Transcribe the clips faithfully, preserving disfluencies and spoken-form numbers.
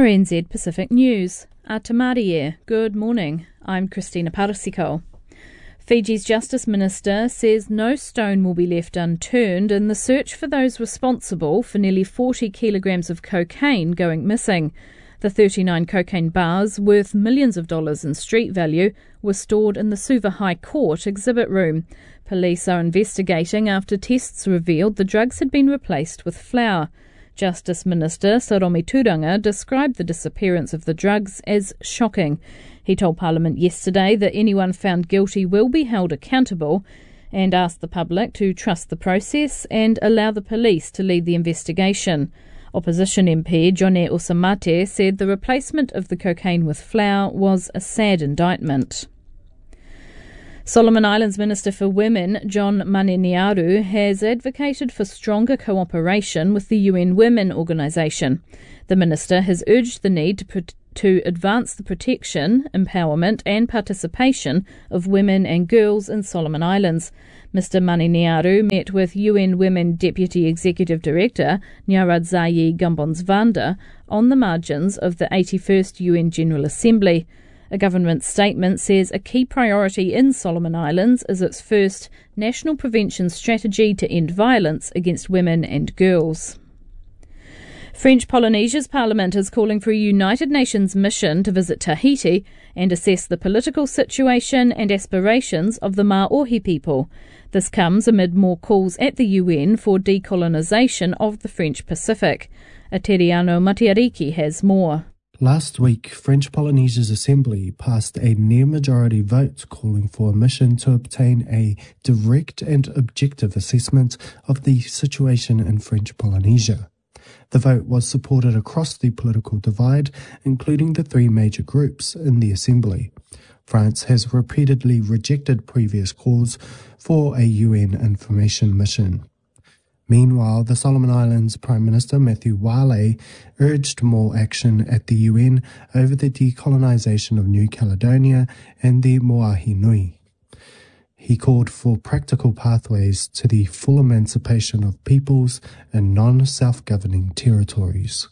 R N Z Pacific News. Atamarie. Good morning. I'm Christina Parasiko. Fiji's Justice Minister says no stone will be left unturned in the search for those responsible for nearly forty kilograms of cocaine going missing. The thirty-nine cocaine bars, worth millions of dollars in street value, were stored in the Suva High Court exhibit room. Police are investigating after tests revealed the drugs had been replaced with flour. Justice Minister Saromi Turanga described the disappearance of the drugs as shocking. He told Parliament yesterday that anyone found guilty will be held accountable and asked the public to trust the process and allow the police to lead the investigation. Opposition M P Jone Osamate said the replacement of the cocaine with flour was a sad indictment. Solomon Islands Minister for Women, John Maniniaru, has advocated for stronger cooperation with the U N Women Organisation. The minister has urged the need to, pr- to advance the protection, empowerment and participation of women and girls in Solomon Islands. Mister Maniniaru met with U N Women Deputy Executive Director Nyaradzayi Gambonsvanda on the margins of the eighty-first U N General Assembly. A government statement says a key priority in Solomon Islands is its first national prevention strategy to end violence against women and girls. French Polynesia's parliament is calling for a United Nations mission to visit Tahiti and assess the political situation and aspirations of the Maori people. This comes amid more calls at the U N for decolonisation of the French Pacific. Ateriano Matiariki has more. Last week, French Polynesia's Assembly passed a near-majority vote calling for a mission to obtain a direct and objective assessment of the situation in French Polynesia. The vote was supported across the political divide, including the three major groups in the Assembly. France has repeatedly rejected previous calls for a U N information mission. Meanwhile, the Solomon Islands Prime Minister Matthew Wale urged more action at the U N over the decolonisation of New Caledonia and the Moahi Nui. He called for practical pathways to the full emancipation of peoples in non-self-governing territories.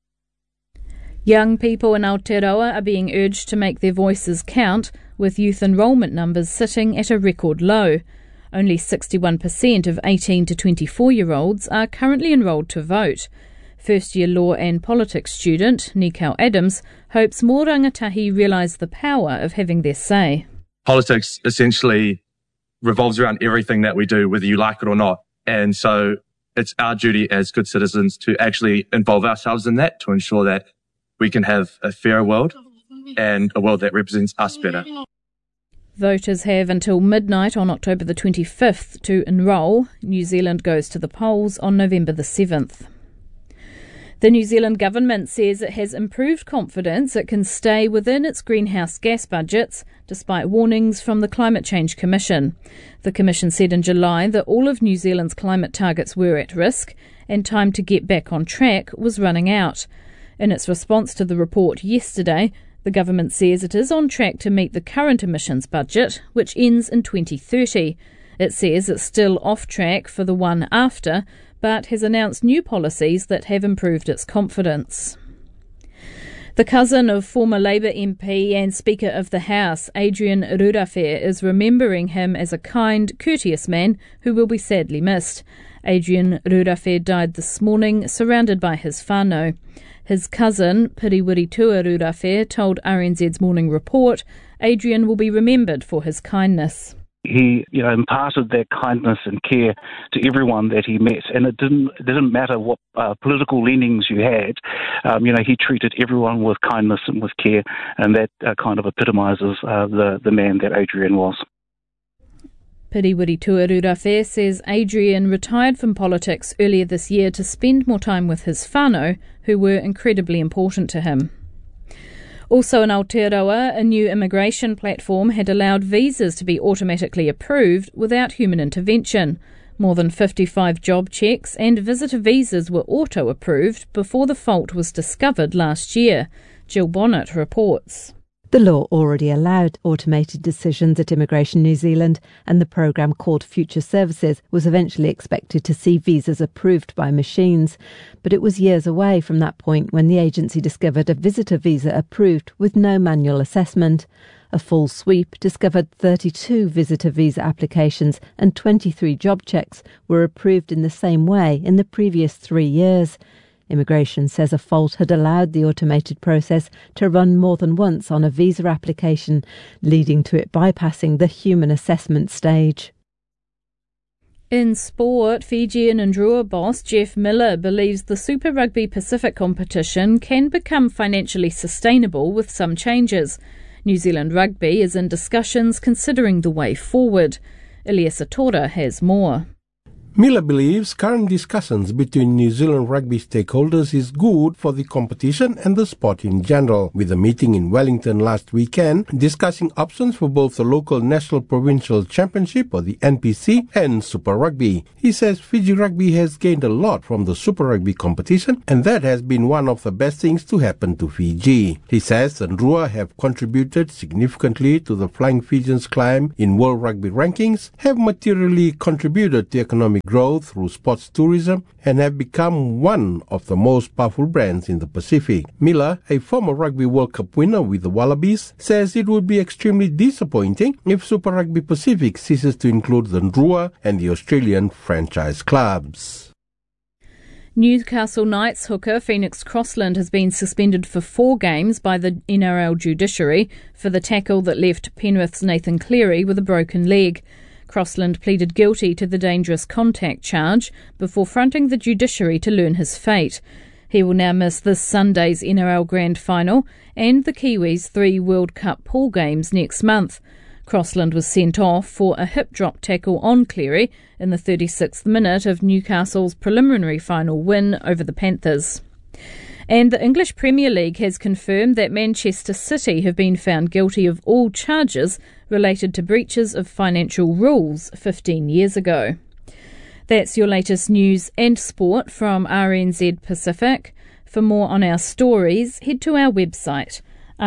Young people in Aotearoa are being urged to make their voices count, with youth enrolment numbers sitting at a record low. Only sixty-one percent of eighteen to twenty-four-year-olds are currently enrolled to vote. First-year law and politics student Nikau Adams hopes more rangatahi realise the power of having their say. Politics essentially revolves around everything that we do, whether you like it or not. And so it's our duty as good citizens to actually involve ourselves in that to ensure that we can have a fairer world and a world that represents us better. Voters have until midnight on October the twenty-fifth to enrol. New Zealand goes to the polls on November the seventh. The New Zealand government says it has improved confidence it can stay within its greenhouse gas budgets, despite warnings from the Climate Change Commission. The Commission said in July that all of New Zealand's climate targets were at risk and time to get back on track was running out. In its response to the report yesterday, the government says it is on track to meet the current emissions budget, which ends in twenty thirty. It says it's still off track for the one after, but has announced new policies that have improved its confidence. The cousin of former Labour M P and Speaker of the House, Adrian Rurawhare, is remembering him as a kind, courteous man who will be sadly missed. Adrian Rurawhare died this morning, surrounded by his whānau. His cousin, Piriwiritua Rurawhare, told R N Z's Morning Report Adrian will be remembered for his kindness. He, you know, imparted that kindness and care to everyone that he met, and it didn't it didn't matter what uh, political leanings you had. Um, you know, he treated everyone with kindness and with care, and that uh, kind of epitomises uh, the the man that Adrian was. Piriwiritua Rurawhare says Adrian retired from politics earlier this year to spend more time with his whānau, who were incredibly important to him. Also in Aotearoa, a new immigration platform had allowed visas to be automatically approved without human intervention. More than fifty-five job checks and visitor visas were auto-approved before the fault was discovered last year. Jill Bonnet reports. The law already allowed automated decisions at Immigration New Zealand, and the programme called Future Services was eventually expected to see visas approved by machines. But it was years away from that point when the agency discovered a visitor visa approved with no manual assessment. A full sweep discovered thirty-two visitor visa applications and twenty-three job checks were approved in the same way in the previous three years. Immigration says a fault had allowed the automated process to run more than once on a visa application, leading to it bypassing the human assessment stage. In sport, Fijian and Drua boss Jeff Miller believes the Super Rugby Pacific competition can become financially sustainable with some changes. New Zealand Rugby is in discussions considering the way forward. Elias Atora has more. Miller believes current discussions between New Zealand rugby stakeholders is good for the competition and the sport in general, with a meeting in Wellington last weekend discussing options for both the local National Provincial Championship, or the N P C, and Super Rugby. He says Fiji Rugby has gained a lot from the Super Rugby competition, and that has been one of the best things to happen to Fiji. He says the Ndrua have contributed significantly to the Flying Fijians' climb in World Rugby rankings, have materially contributed to economic growth through sports tourism, and have become one of the most powerful brands in the Pacific. Miller, a former Rugby World Cup winner with the Wallabies, says it would be extremely disappointing if Super Rugby Pacific ceases to include the Ndrua and the Australian franchise clubs. Newcastle Knights hooker Phoenix Crossland has been suspended for four games by the N R L judiciary for the tackle that left Penrith's Nathan Cleary with a broken leg. Crossland pleaded guilty to the dangerous contact charge before fronting the judiciary to learn his fate. He will now miss this Sunday's N R L Grand Final and the Kiwis' three World Cup pool games next month. Crossland was sent off for a hip drop tackle on Cleary in the thirty-sixth minute of Newcastle's preliminary final win over the Panthers. And the English Premier League has confirmed that Manchester City have been found guilty of all charges related to breaches of financial rules fifteen years ago. That's your latest news and sport from R N Z Pacific. For more on our stories, head to our website,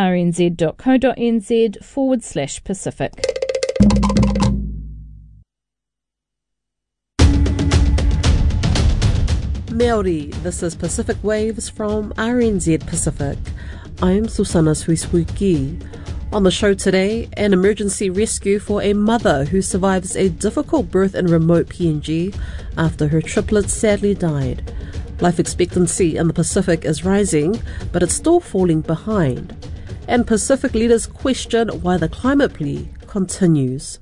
rnz.co.nz forward slash Pacific. Māori, this is Pacific Waves from R N Z Pacific. I'm Susana Suisuiki. On the show today, an emergency rescue for a mother who survives a difficult birth in remote P N G after her triplets sadly died. Life expectancy in the Pacific is rising, but it's still falling behind. And Pacific leaders question why the climate plea continues.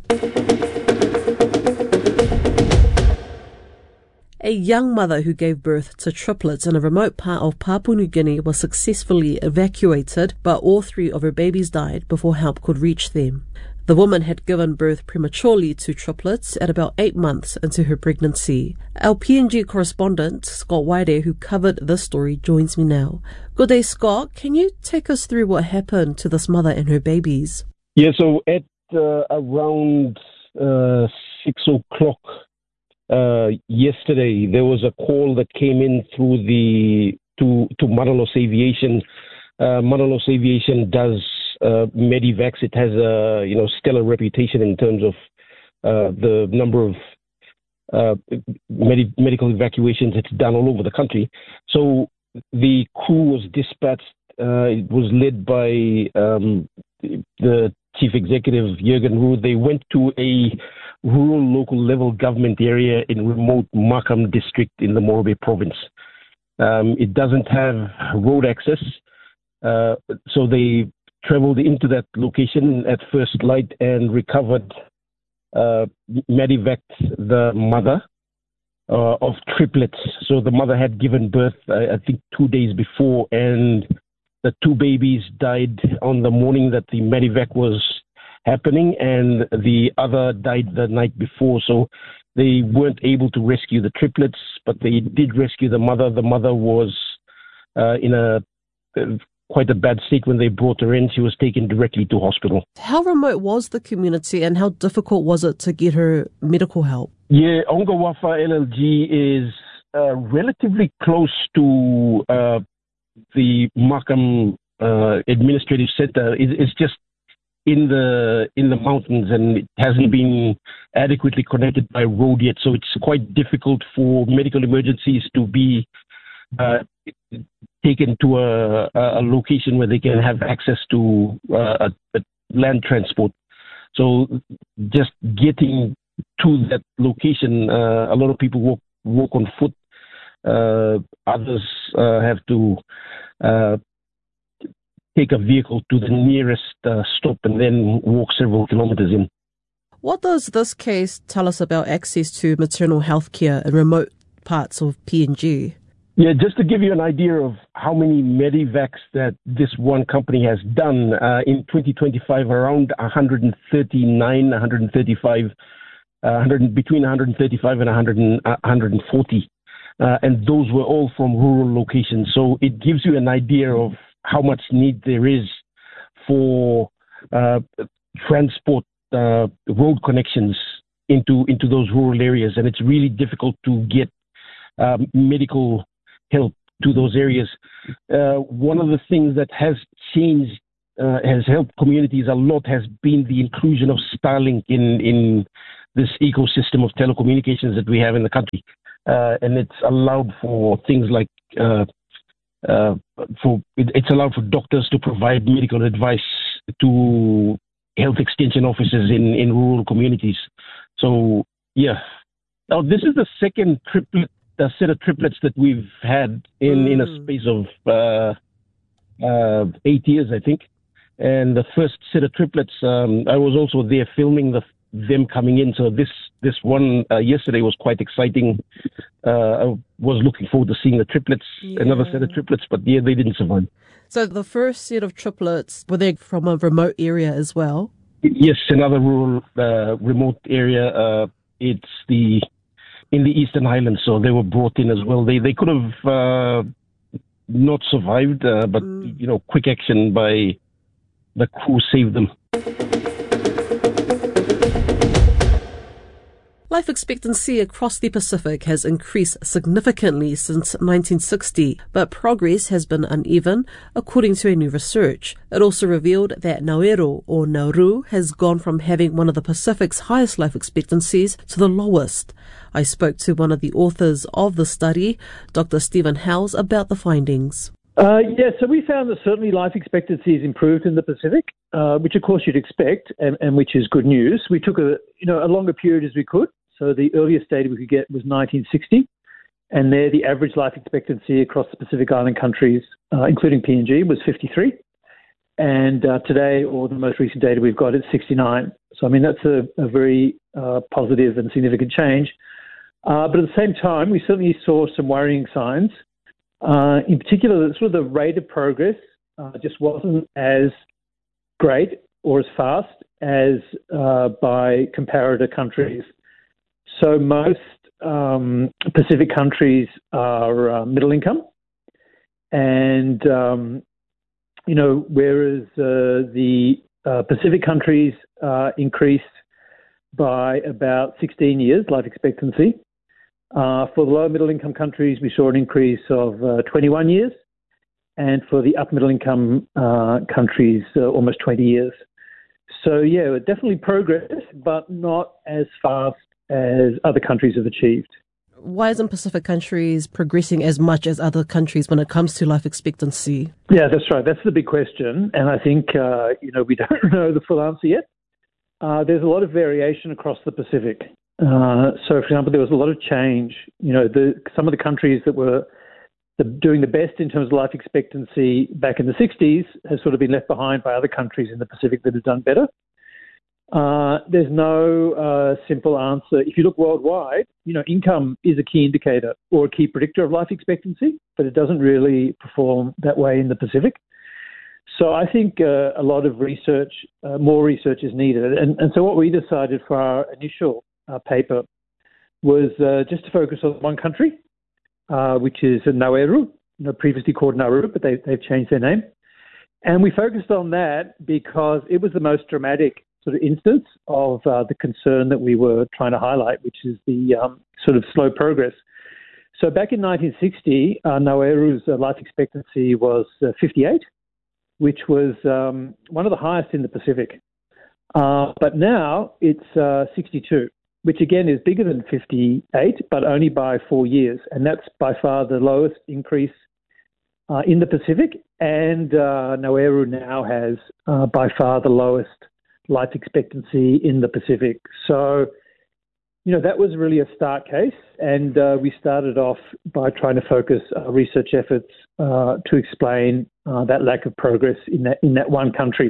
A young mother who gave birth to triplets in a remote part of Papua New Guinea was successfully evacuated, but all three of her babies died before help could reach them. The woman had given birth prematurely to triplets at about eight months into her pregnancy. Our P N G correspondent, Scott Waire, who covered this story, joins me now. Good day, Scott. Can you take us through what happened to this mother and her babies? Yeah, so at uh, around uh, six o'clock uh, yesterday, there was a call that came in through the to to Madalos Aviation. Uh, Madalos Aviation does uh, Medivacs. It has a you know stellar reputation in terms of uh, the number of uh, med- medical evacuations it's done all over the country. So the crew was dispatched. Uh, it was led by um, the chief executive, Jürgen Ruhr. They went to a rural local level government area in remote Makam district in the Morobe province. Um, it doesn't have road access. Uh, so they traveled into that location at first light and recovered, uh, medevaced the mother uh, of triplets. So the mother had given birth, uh, I think, two days before, and the two babies died on the morning that the medevac was happening, and the other died the night before. So they weren't able to rescue the triplets, but they did rescue the mother. The mother was uh, in a uh, quite a bad state when they brought her in. She was taken directly to hospital. How remote was the community and how difficult was it to get her medical help? Yeah, Ongawafa L L G is uh, relatively close to uh, the Makam uh, administrative center is, is just in the in the mountains, and it hasn't been adequately connected by road yet. So it's quite difficult for medical emergencies to be uh, taken to a, a location where they can have access to uh, a, a land transport. So just getting to that location, uh, a lot of people walk walk on foot. Uh, others uh, have to uh, take a vehicle to the nearest uh, stop and then walk several kilometers in. What does this case tell us about access to maternal health care in remote parts of P N G? Yeah, just to give you an idea of how many Medivacs that this one company has done, uh, in twenty twenty-five, around one hundred thirty-nine, one hundred thirty-five, uh, one hundred, between one hundred thirty-five and one hundred, uh, one hundred forty. Uh, and those were all from rural locations. So it gives you an idea of how much need there is for uh, transport uh, road connections into into those rural areas. And it's really difficult to get um, medical help to those areas. Uh, one of the things that has changed, uh, has helped communities a lot, has been the inclusion of Starlink in, in this ecosystem of telecommunications that we have in the country. Uh, and it's allowed for things like, uh, uh, for it, it's allowed for doctors to provide medical advice to health extension officers in, in rural communities. So, yeah. Now, this is the second triplet, uh, set of triplets that we've had in, mm. in a space of uh, uh, eight years, I think. And the first set of triplets, um, I was also there filming the them coming in. So this this one uh, yesterday was quite exciting. Uh, I was looking forward to seeing the triplets, yeah. another set of triplets, but yeah, they didn't survive. So the first set of triplets, were they from a remote area as well? Yes, another rural, uh, remote area. Uh, it's the in the Eastern Highlands, so they were brought in as well. They they could have uh, not survived, uh, but mm. you know, quick action by the crew saved them. Life expectancy across the Pacific has increased significantly since nineteen sixty, but progress has been uneven, according to a new research. It also revealed that Nauru, or Nauru, has gone from having one of the Pacific's highest life expectancies to the lowest. I spoke to one of the authors of the study, Doctor Stephen Howes, about the findings. Uh, yeah, so we found that certainly life expectancy has improved in the Pacific, uh, which of course you'd expect, and, and which is good news. We took a you know a longer period as we could. So the earliest data we could get was nineteen sixty, and there the average life expectancy across the Pacific Island countries, uh, including P N G, was fifty-three. And uh, today, or the most recent data we've got, is sixty-nine. So I mean that's a, a very uh, positive and significant change. Uh, but at the same time, we certainly saw some worrying signs. Uh, in particular, sort of the rate of progress uh, just wasn't as great or as fast as uh, by comparator countries. So most um, Pacific countries are uh, middle income, and um, you know, whereas uh, the uh, Pacific countries uh, increased by about sixteen years life expectancy. Uh, for the lower middle income countries, we saw an increase of uh, twenty-one years, and for the upper middle income uh, countries, uh, almost twenty years. So yeah, definitely progress, but not as fast as other countries have achieved. Why isn't Pacific countries progressing as much as other countries when it comes to life expectancy? Yeah, that's right. That's the big question, and I think uh, you know we don't know the full answer yet. Uh, there's a lot of variation across the Pacific. Uh, so, for example, there was a lot of change. You know, the, some of the countries that were the, doing the best in terms of life expectancy back in the sixties has sort of been left behind by other countries in the Pacific that have done better. Uh, there's no uh, simple answer. If you look worldwide, you know, income is a key indicator or a key predictor of life expectancy, but it doesn't really perform that way in the Pacific. So I think uh, a lot of research, uh, more research is needed. And, and so what we decided for our initial uh, paper was uh, just to focus on one country, uh, which is Nauru, you know, previously called Nauru, but they, they've changed their name. And we focused on that because it was the most dramatic sort of instance of uh, the concern that we were trying to highlight, which is the um, sort of slow progress. So back in nineteen sixty, uh, Nauru's uh, life expectancy was uh, fifty-eight. which was um, one of the highest in the Pacific. Uh, but now it's uh, sixty-two, which again is bigger than fifty-eight, but only by four years. And that's by far the lowest increase uh, in the Pacific. And uh, Nauru now has uh, by far the lowest life expectancy in the Pacific. So, you know, that was really a start case. And uh, we started off by trying to focus our research efforts uh, to explain uh, that lack of progress in that, in that one country.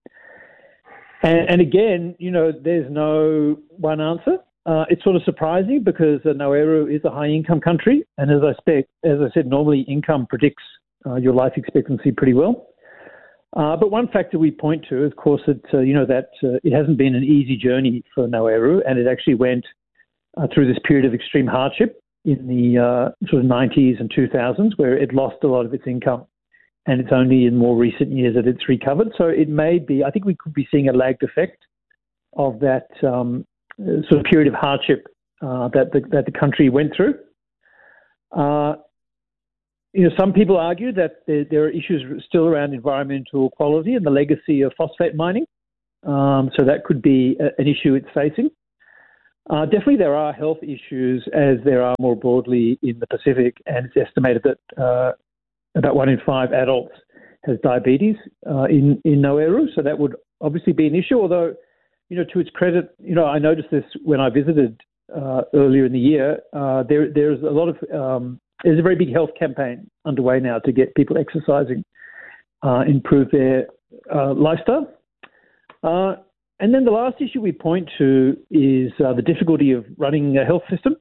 And, and again, you know, there's no one answer. Uh, it's sort of surprising because uh, Nauru is a high-income country, and as I expect, as I said, normally income predicts uh, your life expectancy pretty well. Uh, but one factor we point to, of course, that uh, you know that uh, it hasn't been an easy journey for Nauru, and it actually went uh, through this period of extreme hardship in the uh, sort of nineties and two thousands, where it lost a lot of its income. And it's only in more recent years that it's recovered. So it may be, I think we could be seeing a lagged effect of that um, sort of period of hardship uh, that, the, that the country went through. Uh, you know, some people argue that there, there are issues still around environmental quality and the legacy of phosphate mining. Um, so that could be a, an issue it's facing. Uh, definitely there are health issues as there are more broadly in the Pacific, and it's estimated that uh, about one in five adults has diabetes uh, in, in Nauru, so that would obviously be an issue, although, you know, to its credit, you know, I noticed this when I visited uh, earlier in the year, uh, there there's a lot of, um, there's a very big health campaign underway now to get people exercising, uh, improve their uh, lifestyle. Uh, and then the last issue we point to is uh, the difficulty of running a health system,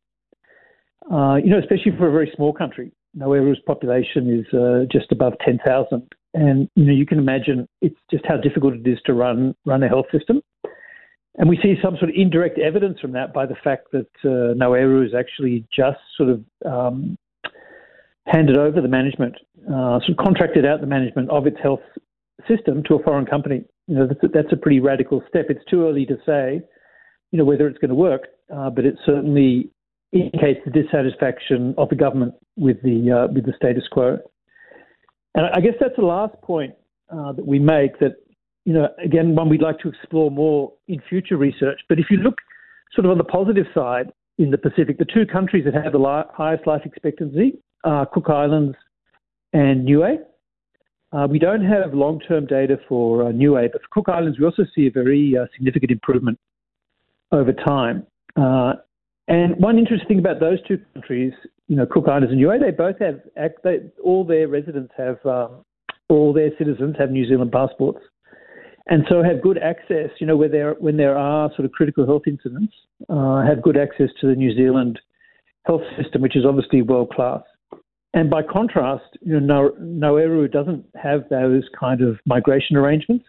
uh, you know, especially for a very small country. Nauru's population is uh, just above ten thousand. And, you know, you can imagine it's just how difficult it is to run run a health system. And we see some sort of indirect evidence from that by the fact that uh, Nauru has actually just sort of um, handed over the management, uh, sort of contracted out the management of its health system to a foreign company. You know, that's a, that's a pretty radical step. It's too early to say, you know, whether it's going to work, uh, but it certainly indicates the dissatisfaction of the government with the uh, with the status quo. And I guess that's the last point uh, that we make, that, you know, again, one we'd like to explore more in future research. But if you look sort of on the positive side in the Pacific, the two countries that have the li- highest life expectancy are Cook Islands and Niue. Uh, we don't have long-term data for uh, Niue, but for Cook Islands, we also see a very uh, significant improvement over time. Uh, And one interesting thing about those two countries, you know, Cook Islands and Niue, they both have, they, all their residents have, um, all their citizens have New Zealand passports, and so have good access, you know, where there, when there are sort of critical health incidents, uh, have good access to the New Zealand health system, which is obviously world-class. And by contrast, you know, Nauru doesn't have those kind of migration arrangements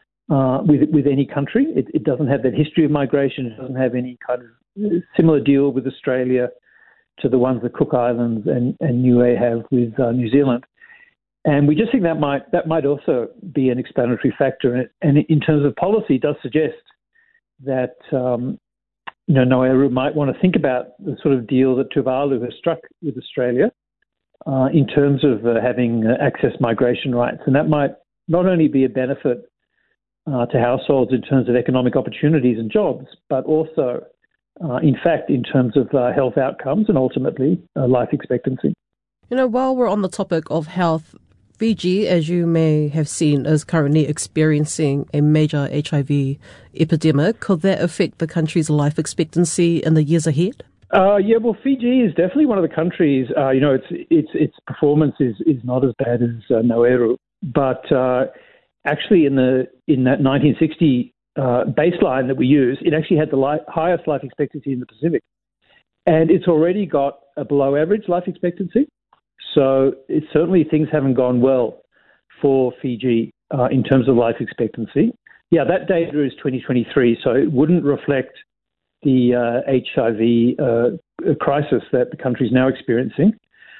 uh, with with any country. It, it doesn't have that history of migration. It doesn't have any kind of similar deal with Australia to the ones that Cook Islands and, and Niue have with uh, New Zealand. And we just think that might that might also be an explanatory factor. And, it, and in terms of policy, it does suggest that um, you know, Nauru might want to think about the sort of deal that Tuvalu has struck with Australia uh, in terms of uh, having uh, access migration rights. And that might not only be a benefit uh, to households in terms of economic opportunities and jobs, but also Uh, in fact, in terms of uh, health outcomes and ultimately uh, life expectancy. You know, while we're on the topic of health, Fiji, as you may have seen, is currently experiencing a major H I V epidemic. Could that affect the country's life expectancy in the years ahead? Uh, yeah, well, Fiji is definitely one of the countries. Uh, you know, its its its performance is, is not as bad as uh, Nauru, but uh, actually, in the in that nineteen sixty Uh, baseline that we use, it actually had the li- highest life expectancy in the Pacific. And it's already got a below average life expectancy. So it's certainly things haven't gone well for Fiji uh, in terms of life expectancy. Yeah, that data is twenty twenty-three, so it wouldn't reflect the uh, H I V uh, crisis that the country is now experiencing.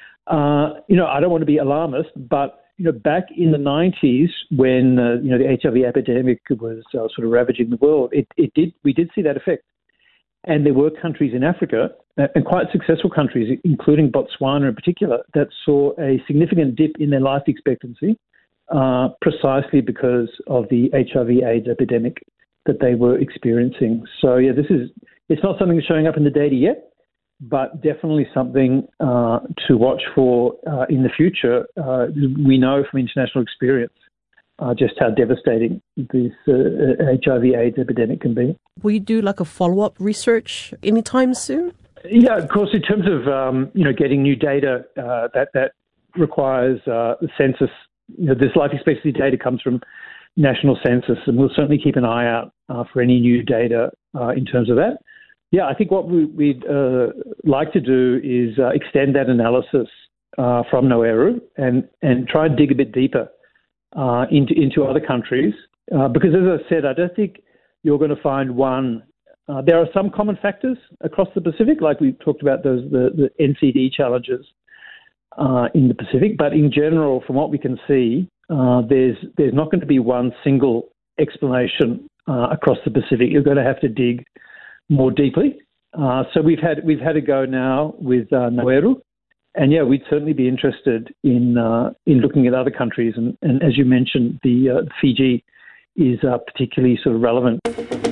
Uh, you know, I don't want to be alarmist, but you know, back in the nineties, when uh, you know the H I V epidemic was uh, sort of ravaging the world, it, it did we did see that effect, and there were countries in Africa uh, and quite successful countries, including Botswana in particular, that saw a significant dip in their life expectancy uh, precisely because of the H I V AIDS epidemic that they were experiencing. So, yeah, this is it's not something that's showing up in the data yet, but definitely something uh, to watch for uh, in the future. Uh, we know from international experience uh, just how devastating this uh, H I V AIDS epidemic can be. Will you do like a follow-up research anytime soon? Yeah, of course, in terms of, um, you know, getting new data, uh, that, that requires uh, the census. You know, this life expectancy data comes from national census, and we'll certainly keep an eye out uh, for any new data uh, in terms of that. Yeah, I think what we, we'd uh, like to do is uh, extend that analysis uh, from Noeru and, and try and dig a bit deeper uh, into, into other countries. Uh, because as I said, I don't think you're going to find one. Uh, there are some common factors across the Pacific, like we talked about those the, the N C D challenges uh, in the Pacific. But in general, from what we can see, uh, there's there's not going to be one single explanation uh, across the Pacific. You're going to have to dig more deeply. Uh, so we've had we've had a go now with uh, Noeru, and yeah, we'd certainly be interested in uh, in looking at other countries. And, and as you mentioned, the uh, Fiji is uh, particularly sort of relevant.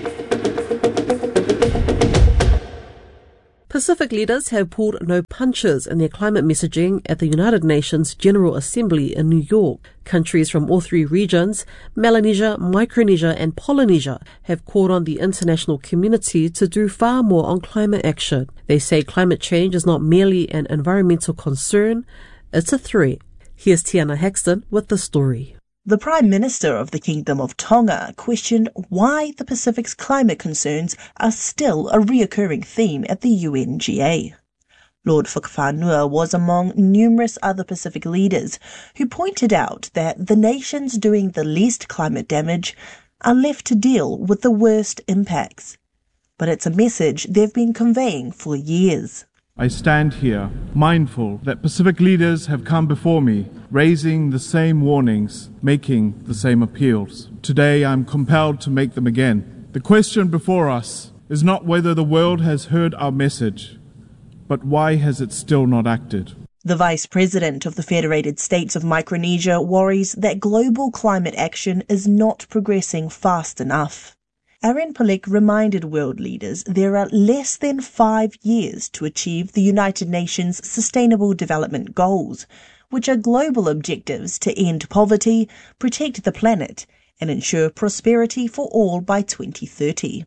Pacific leaders have pulled no punches in their climate messaging at the United Nations General Assembly in New York. Countries from all three regions, Melanesia, Micronesia and Polynesia, have called on the international community to do far more on climate action. They say climate change is not merely an environmental concern, it's a threat. Here's Tiana Haxton with the story. The Prime Minister of the Kingdom of Tonga questioned why the Pacific's climate concerns are still a reoccurring theme at the U N G A. Lord Whakawhanua was among numerous other Pacific leaders who pointed out that the nations doing the least climate damage are left to deal with the worst impacts. But it's a message they've been conveying for years. I stand here, mindful that Pacific leaders have come before me, raising the same warnings, making the same appeals. Today I'm compelled to make them again. The question before us is not whether the world has heard our message, but why has it still not acted? The Vice President of the Federated States of Micronesia worries that global climate action is not progressing fast enough. Aaron Palik reminded world leaders there are less than five years to achieve the United Nations Sustainable Development Goals, which are global objectives to end poverty, protect the planet, and ensure prosperity for all by twenty thirty.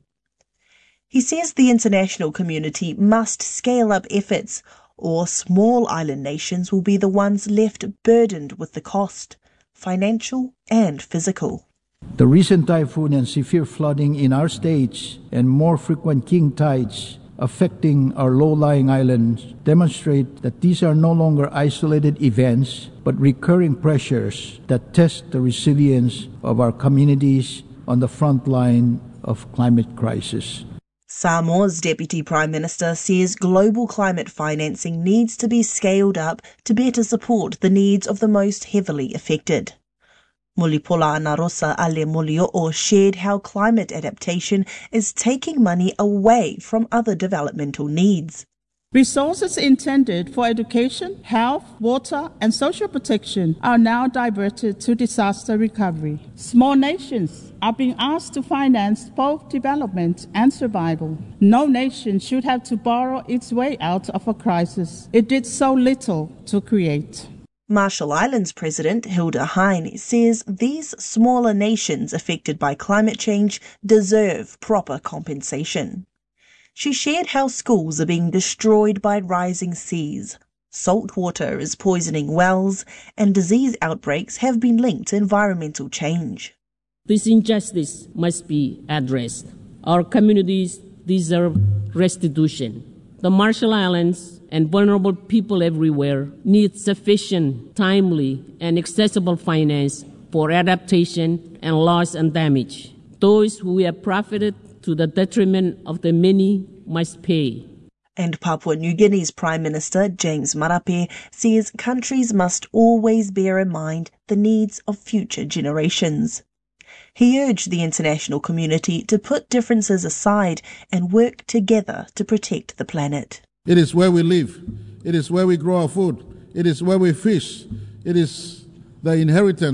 He says the international community must scale up efforts, or small island nations will be the ones left burdened with the cost, financial and physical. The recent typhoon and severe flooding in our states and more frequent king tides affecting our low-lying islands demonstrate that these are no longer isolated events, but recurring pressures that test the resilience of our communities on the front line of climate crisis. Samoa's Deputy Prime Minister says global climate financing needs to be scaled up to better support the needs of the most heavily affected. Mulipola Narosa Ale Mulio'o shared how climate adaptation is taking money away from other developmental needs. Resources intended for education, health, water and social protection are now diverted to disaster recovery. Small nations are being asked to finance both development and survival. No nation should have to borrow its way out of a crisis it did so little to create. Marshall Islands President Hilda Hine says these smaller nations affected by climate change deserve proper compensation. She shared how schools are being destroyed by rising seas, salt water is poisoning wells, and disease outbreaks have been linked to environmental change. This injustice must be addressed. Our communities deserve restitution. The Marshall Islands and vulnerable people everywhere need sufficient, timely, and accessible finance for adaptation and loss and damage. Those who have profited to the detriment of the many must pay. And Papua New Guinea's Prime Minister James Marape says countries must always bear in mind the needs of future generations. He urged the international community to put differences aside and work together to protect the planet. It is where we live. It is where we grow our food. It is where we fish. It is the inheritance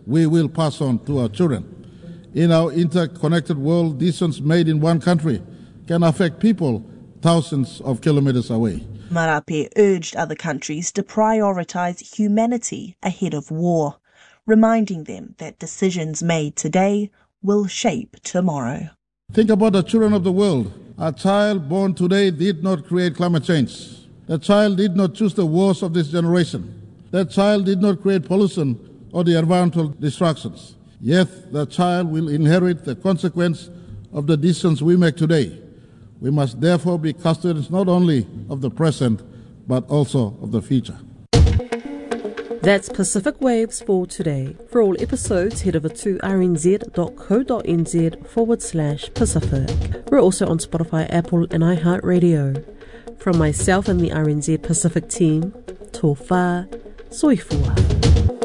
we will pass on to our children. In our interconnected world, decisions made in one country can affect people thousands of kilometres away. Marape urged other countries to prioritise humanity ahead of war, reminding them that decisions made today will shape tomorrow. Think about the children of the world. A child born today did not create climate change. That child did not choose the wars of this generation. That child did not create pollution or the environmental destructions. Yet the child will inherit the consequence of the decisions we make today. We must therefore be custodians not only of the present, but also of the future. That's Pacific Waves for today. For all episodes, head over to rnz.co.nz forward slash Pacific. We're also on Spotify, Apple and iHeartRadio. From myself and the R N Z Pacific team, tō whā, soifua.